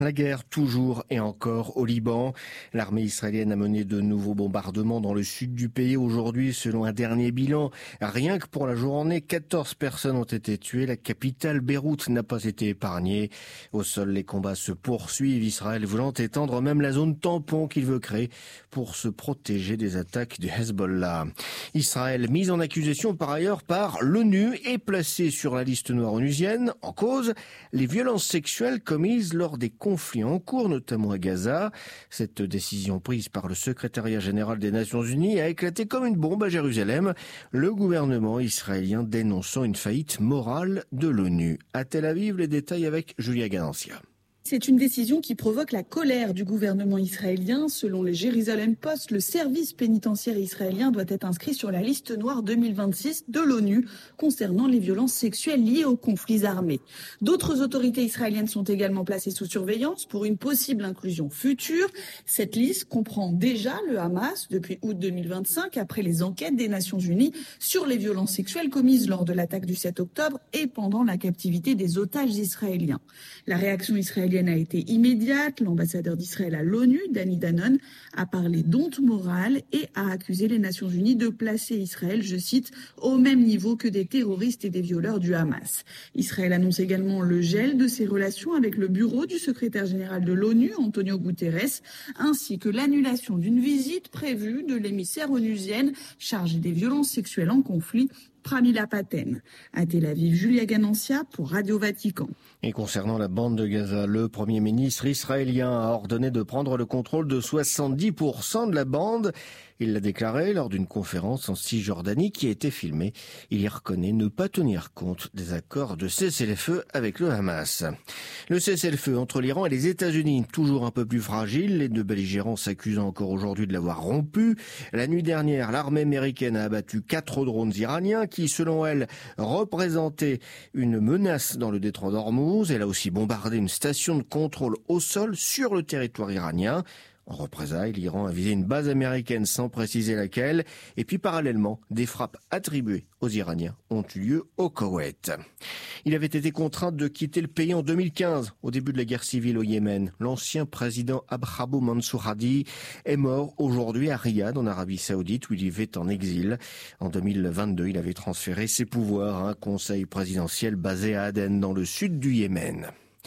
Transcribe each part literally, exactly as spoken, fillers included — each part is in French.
La guerre toujours et encore au Liban. L'armée israélienne a mené de nouveaux bombardements dans le sud du pays aujourd'hui selon un dernier bilan. Rien que pour la journée, quatorze personnes ont été tuées. La capitale Beyrouth n'a pas été épargnée. Au sol, les combats se poursuivent. Israël voulant étendre même la zone tampon qu'il veut créer pour se protéger des attaques du Hezbollah. Israël, mis en accusation par ailleurs par l'ONU, est placé sur la liste noire onusienne. En cause, les violences sexuelles commises lors des conflits en cours, notamment à Gaza. Cette décision prise par le secrétariat général des Nations Unies a éclaté comme une bombe à Jérusalem, le gouvernement israélien dénonçant une faillite morale de l'ONU. À Tel Aviv, les détails avec Julia Ganancia. C'est une décision qui provoque la colère du gouvernement israélien. Selon les Jerusalem Post, le service pénitentiaire israélien doit être inscrit sur la liste noire deux mille vingt-six de l'ONU concernant les violences sexuelles liées aux conflits armés. D'autres autorités israéliennes sont également placées sous surveillance pour une possible inclusion future. Cette liste comprend déjà le Hamas depuis août deux mille vingt-cinq, après les enquêtes des Nations Unies sur les violences sexuelles commises lors de l'attaque du sept octobre et pendant la captivité des otages israéliens. La réaction israélienne a été immédiate. L'ambassadeur d'Israël à l'ONU, Danny Danon, a parlé d'honte morale et a accusé les Nations Unies de placer Israël, je cite, au même niveau que des terroristes et des violeurs du Hamas. Israël annonce également le gel de ses relations avec le bureau du secrétaire général de l'ONU, Antonio Guterres, ainsi que l'annulation d'une visite prévue de l'émissaire onusienne chargée des violences sexuelles en conflit, Pramila Patten. À Tel Aviv, Julia Ganancia pour Radio Vatican. Et concernant la bande de Gaza, le Premier ministre israélien a ordonné de prendre le contrôle de soixante-dix pour cent de la bande. Il l'a déclaré lors d'une conférence en Cisjordanie qui a été filmée. Il y reconnaît ne pas tenir compte des accords de cessez-le-feu avec le Hamas. Le cessez-le-feu entre l'Iran et les États-Unis, toujours un peu plus fragile, les deux belligérants s'accusant encore aujourd'hui de l'avoir rompu. La nuit dernière, l'armée américaine a abattu quatre drones iraniens qui, selon elle, représentaient une menace dans le détroit d'Ormuz. Elle a aussi bombardé une station de contrôle au sol sur le territoire iranien. En représailles, l'Iran a visé une base américaine sans préciser laquelle. Et puis parallèlement, des frappes attribuées aux Iraniens ont eu lieu au Koweït. Il avait été contraint de quitter le pays en deux mille quinze, au début de la guerre civile au Yémen. L'ancien président Abraham Mansour Hadi est mort aujourd'hui à Riyad, en Arabie Saoudite, où il vivait en exil. En deux mille vingt-deux, il avait transféré ses pouvoirs à un conseil présidentiel basé à Aden, dans le sud du Yémen.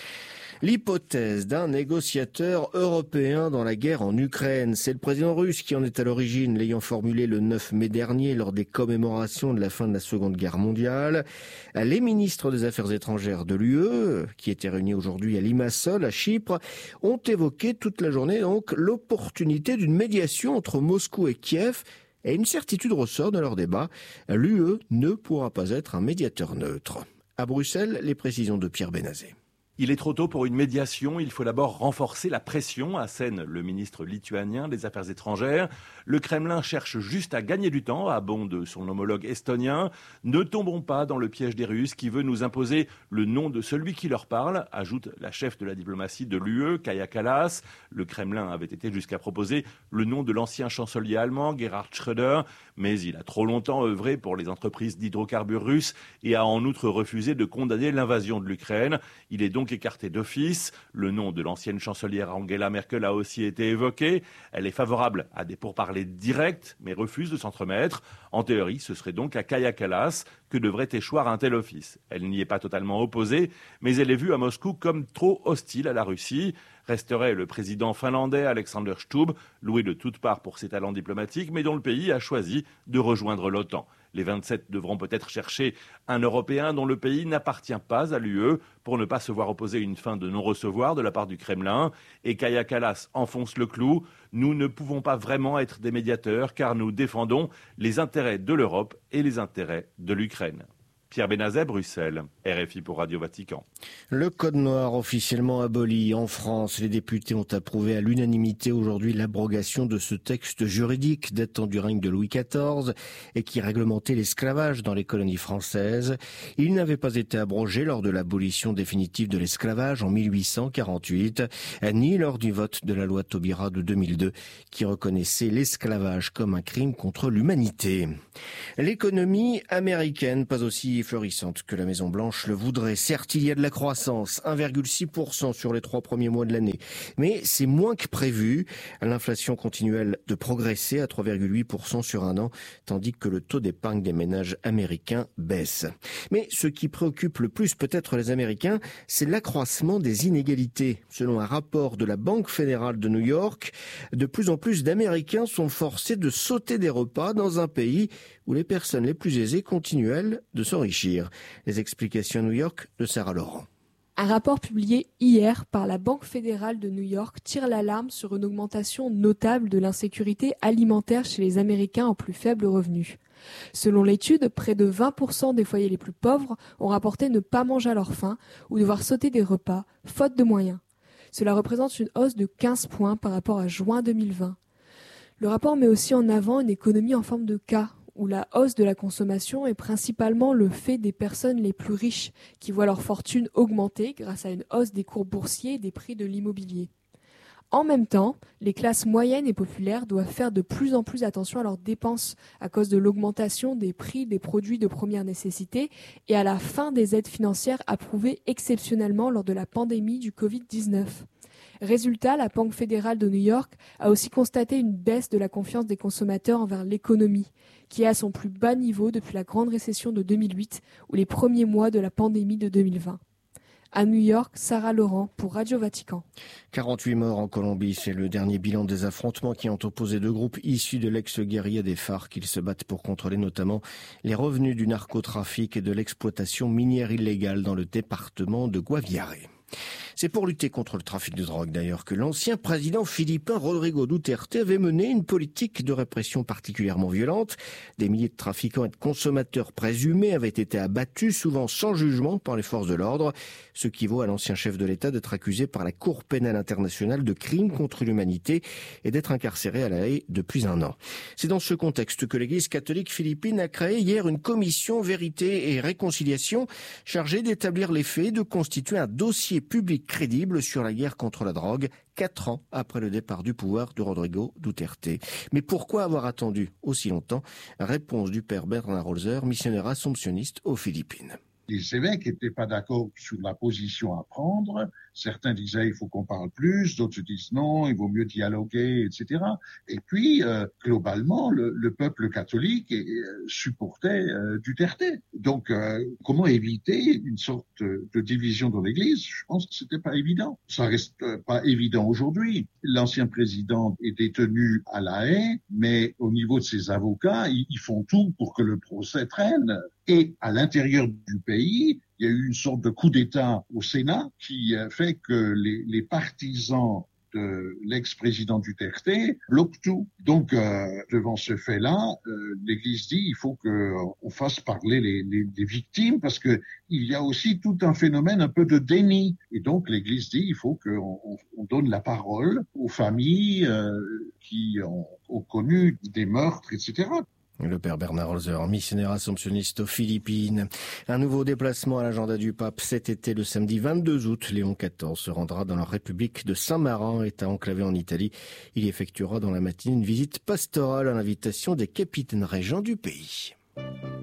L'hypothèse d'un négociateur européen dans la guerre en Ukraine, c'est le président russe qui en est à l'origine, l'ayant formulé le neuf mai dernier lors des commémorations de la fin de la Seconde Guerre mondiale. Les ministres des Affaires étrangères de l'U E, qui étaient réunis aujourd'hui à Limassol, à Chypre, ont évoqué toute la journée donc l'opportunité d'une médiation entre Moscou et Kiev. Et une certitude ressort de leur débat, l'U E ne pourra pas être un médiateur neutre. À Bruxelles, les précisions de Pierre Benazet. Il est trop tôt pour une médiation, il faut d'abord renforcer la pression, assène le ministre lituanien des Affaires étrangères. Le Kremlin cherche juste à gagner du temps, abonde son homologue estonien. Ne tombons pas dans le piège des Russes qui veut nous imposer le nom de celui qui leur parle, ajoute la chef de la diplomatie de l'U E, Kaja Kallas. Le Kremlin avait été jusqu'à proposer le nom de l'ancien chancelier allemand, Gerhard Schröder, mais il a trop longtemps œuvré pour les entreprises d'hydrocarbures russes et a en outre refusé de condamner l'invasion de l'Ukraine. Il est donc écarté d'office. Le nom de l'ancienne chancelière Angela Merkel a aussi été évoqué. Elle est favorable à des pourparlers directs, mais refuse de s'entremettre. En théorie, ce serait donc à Kaja Kallas que devrait échoir un tel office. Elle n'y est pas totalement opposée, mais elle est vue à Moscou comme trop hostile à la Russie. Resterait le président finlandais Alexander Stubb, loué de toutes parts pour ses talents diplomatiques, mais dont le pays a choisi de rejoindre l'OTAN. Les vingt-sept devront peut-être chercher un Européen dont le pays n'appartient pas à l'U E pour ne pas se voir opposer une fin de non-recevoir de la part du Kremlin. Et Kaja Kallas enfonce le clou. Nous ne pouvons pas vraiment être des médiateurs car nous défendons les intérêts de l'Europe et les intérêts de l'Ukraine. Pierre Benazet, Bruxelles, R F I pour Radio Vatican. Le code noir officiellement aboli en France. Les députés ont approuvé à l'unanimité aujourd'hui l'abrogation de ce texte juridique datant du règne de Louis quatorze et qui réglementait l'esclavage dans les colonies françaises. Il n'avait pas été abrogé lors de l'abolition définitive de l'esclavage en mille huit cent quarante-huit, ni lors du vote de la loi Taubira de deux mille deux qui reconnaissait l'esclavage comme un crime contre l'humanité. L'économie américaine, pas aussi florissante que la Maison-Blanche le voudrait. Certes, il y a de la croissance, un virgule six pour cent sur les trois premiers mois de l'année. Mais c'est moins que prévu. L'inflation continue, elle, de progresser à trois virgule huit pour cent sur un an, tandis que le taux d'épargne des ménages américains baisse. Mais ce qui préoccupe le plus peut-être les Américains, c'est l'accroissement des inégalités. Selon un rapport de la Banque fédérale de New York, de plus en plus d'Américains sont forcés de sauter des repas dans un pays où les personnes les plus aisées continuent, elles, de s'enrichir. Les explications à New York de Sarah Laurent. Un rapport publié hier par la Banque fédérale de New York tire l'alarme sur une augmentation notable de l'insécurité alimentaire chez les Américains en plus faible revenu. Selon l'étude, près de vingt pour cent des foyers les plus pauvres ont rapporté ne pas manger à leur faim ou devoir sauter des repas, faute de moyens. Cela représente une hausse de quinze points par rapport à juin deux mille vingt. Le rapport met aussi en avant une économie en forme de K, où la hausse de la consommation est principalement le fait des personnes les plus riches, qui voient leur fortune augmenter grâce à une hausse des cours boursiers et des prix de l'immobilier. En même temps, les classes moyennes et populaires doivent faire de plus en plus attention à leurs dépenses à cause de l'augmentation des prix des produits de première nécessité et à la fin des aides financières approuvées exceptionnellement lors de la pandémie du covid dix-neuf. Résultat, la Banque fédérale de New York a aussi constaté une baisse de la confiance des consommateurs envers l'économie, qui est à son plus bas niveau depuis la grande récession de deux mille huit ou les premiers mois de la pandémie de deux mille vingt. À New York, Sarah Laurent pour Radio Vatican. quarante-huit morts en Colombie, c'est le dernier bilan des affrontements qui ont opposé deux groupes issus de l'ex-guérilla des FARC. Ils se battent pour contrôler notamment les revenus du narcotrafic et de l'exploitation minière illégale dans le département de Guaviare. C'est pour lutter contre le trafic de drogue d'ailleurs que l'ancien président philippin Rodrigo Duterte avait mené une politique de répression particulièrement violente. Des milliers de trafiquants et de consommateurs présumés avaient été abattus, souvent sans jugement, par les forces de l'ordre, ce qui vaut à l'ancien chef de l'État d'être accusé par la Cour pénale internationale de crimes contre l'humanité et d'être incarcéré à La Haye depuis un an. C'est dans ce contexte que l'Église catholique philippine a créé hier une commission vérité et réconciliation chargée d'établir les faits et de constituer un dossier public crédible sur la guerre contre la drogue, quatre ans après le départ du pouvoir de Rodrigo Duterte. Mais pourquoi avoir attendu aussi longtemps? Réponse du père Bernard Holzer, missionnaire assomptionniste aux Philippines. Les évêques n'étaient pas d'accord sur la position à prendre. Certains disaient il faut qu'on parle plus, d'autres disent non, il vaut mieux dialoguer, et cetera. Et puis, euh, globalement, le, le peuple catholique euh, supportait euh, Duterte. Donc, euh, comment éviter une sorte de, de division dans l'Église? Je pense que c'était pas évident. Ça reste euh, pas évident aujourd'hui. L'ancien président est détenu à La Haye, mais au niveau de ses avocats, ils, ils font tout pour que le procès traîne. Et à l'intérieur du pays, il y a eu une sorte de coup d'État au Sénat qui fait que les, les partisans de l'ex-président Duterte bloquent tout. Donc, euh, devant ce fait-là, euh, l'Église dit il faut qu'on fasse parler les, les, les victimes parce que il y a aussi tout un phénomène un peu de déni. Et donc, l'Église dit il faut qu'on on donne la parole aux familles euh, qui ont, ont connu des meurtres, et cetera. Le père Bernard Holzer, missionnaire assomptionniste aux Philippines. Un nouveau déplacement à l'agenda du pape cet été, le samedi vingt-deux août. Léon quatorze se rendra dans la République de Saint-Marin, État enclavé en Italie. Il y effectuera dans la matinée une visite pastorale à l'invitation des capitaines régents du pays.